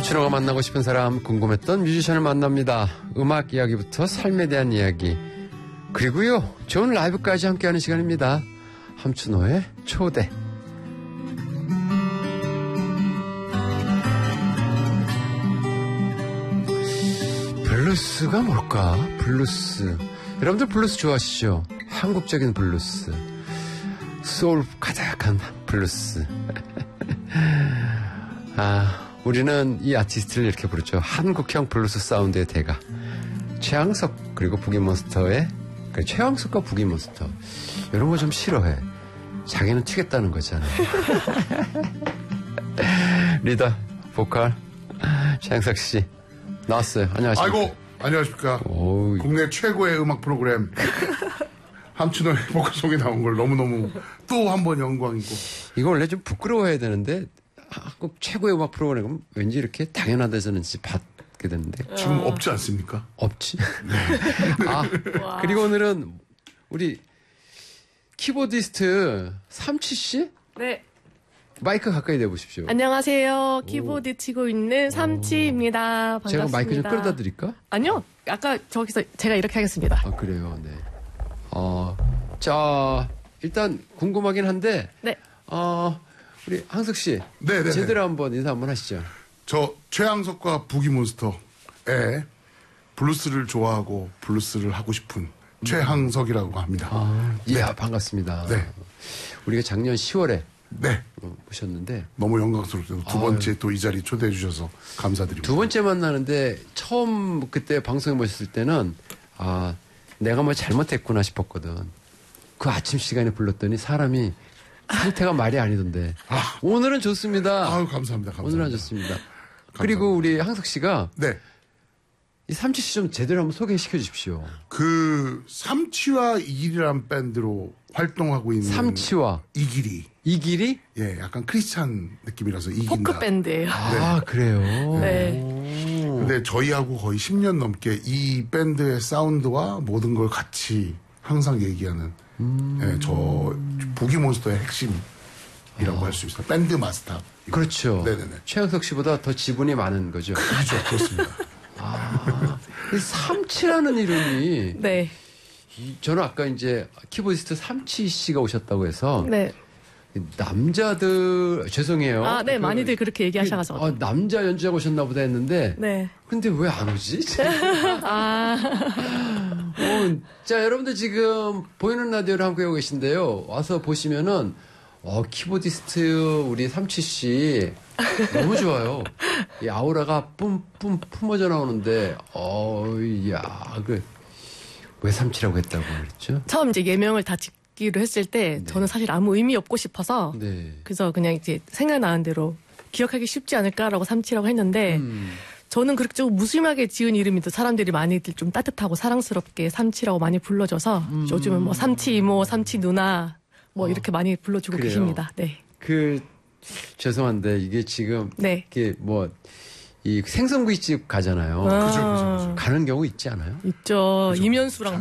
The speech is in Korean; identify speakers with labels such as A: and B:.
A: 함춘호가 만나고 싶은 사람, 궁금했던 뮤지션을 만납니다. 음악 이야기부터 삶에 대한 이야기, 그리고요 좋은 라이브까지 함께하는 시간입니다. 함춘호의 초대. 블루스가 뭘까? 블루스. 여러분들 블루스 좋아하시죠? 한국적인 블루스, 소울 가득한 블루스. 우리는 이 아티스트를 이렇게 부르죠. 한국형 블루스 사운드의 대가 최양석, 그리고 부기몬스터의 최양석과 부기몬스터. 이런 거 좀 싫어해. 자기는 튀겠다는 거잖아요. 리더 보컬 최양석 씨 나왔어요. 안녕하십니까.
B: 아이고, 안녕하십니까.
A: 오이.
B: 국내 최고의 음악 프로그램 함춘호의 보컬송이 나온 걸 너무너무 또 한 번 영광이고.
A: 이거 원래 좀 부끄러워해야 되는데 한국 최고의 음악 프로그램은 왠지 이렇게 당연한 데서는 받게 되는데
B: 지금 없지 않습니까?
A: 없지. 그리고 오늘은 우리 키보디스트 삼치 씨?
C: 네.
A: 마이크 가까이 대보십시오.
C: 안녕하세요. 키보드 치고 있는 삼치입니다. 반갑습니다.
A: 제가 마이크 좀 끌어다 드릴까?
C: 아니요. 아까 저기서 제가 이렇게 하겠습니다.
A: 아, 그래요. 네. 자, 일단 궁금하긴 한데.
C: 네.
A: 우리 항석 씨.
B: 네네.
A: 제대로 한번 인사 한번 하시죠.
B: 저 최양석과 부기몬스터의 블루스를 좋아하고 블루스를 하고 싶은 최항석이라고 합니다.
A: 예, 반갑습니다.
B: 네.
A: 우리가 작년 10월에
B: 네.
A: 모셨는데
B: 너무 영광스럽고 두 번째 또 이 자리 초대해 주셔서 감사드립니다.
A: 두 번째 만나는데 처음 그때 방송에 모셨을 때는 내가 뭐 잘못했구나 싶었거든. 그 아침 시간에 불렀더니 사람이 상태가 말이 아니던데. 오늘은 좋습니다.
B: 아유, 감사합니다.
A: 오늘은 좋습니다. 그리고 우리 항석 씨가
B: 네.
A: 이 삼치 씨 좀 제대로 한번 소개시켜 주십시오.
B: 그 삼치와 이길이라는 밴드로 활동하고 있는
A: 삼치와
B: 이길이.
A: 이길이?
B: 예, 약간 크리스찬 느낌이라서 이긴다.
C: 포크 밴드예요.
A: 그래요.
C: 네.
B: 근데 저희하고 거의 10년 넘게 이 밴드의 사운드와 모든 걸 같이 항상 얘기하는 예, 저 부기몬스터의 핵심이라고 할 수 있어요. 밴드 마스터.
A: 그렇죠.
B: 네네네.
A: 최양석 씨보다 더 지분이 많은 거죠.
B: 그렇죠. 그렇습니다.
A: 이 삼치라는 이름이
C: 네.
A: 저는 아까 이제 키보디스트 삼치 씨가 오셨다고 해서
C: 네.
A: 남자들 죄송해요.
C: 네. 많이들 그렇게 얘기하셔가지고.
A: 남자 연주자가 오셨나 보다 했는데
C: 네.
A: 근데 왜 안 오지? 자, 여러분들 지금 보이는 라디오를 함께 하고 계신데요. 와서 보시면은 키보디스트 우리 삼치 씨 너무 좋아요. 이 아우라가 뿜뿜 품어져 나오는데 왜 삼치라고 했다고 그랬죠?
C: 처음 이제 예명을 다 짓기로 했을 때 저는 사실 아무 의미 없고 싶어서 그래서 그냥 이제 생각나는 대로 기억하기 쉽지 않을까라고 삼치라고 했는데 저는 그렇게 좀 무심하게 지은 이름인데 사람들이 많이들 좀 따뜻하고 사랑스럽게 삼치라고 많이 불러줘서 요즘은 뭐 삼치 이모, 삼치 누나 뭐 이렇게 많이 불러주고
A: 그래요?
C: 계십니다. 네.
A: 죄송한데 이게 지금
C: 네.
A: 이게 이 생선구이집 가잖아요.
B: 그죠.
A: 가는 경우 있지 않아요?
C: 있죠. 이면수랑